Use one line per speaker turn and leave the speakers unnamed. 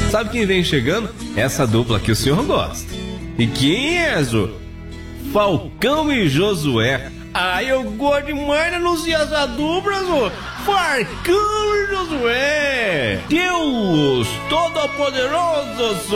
Sabe quem vem chegando? Essa dupla que o senhor gosta. E quem é, Zô? Falcão e Josué. Eu gosto demais de anunciar essa dupla, Zô. Falcão e Josué. Deus Todo-Poderoso,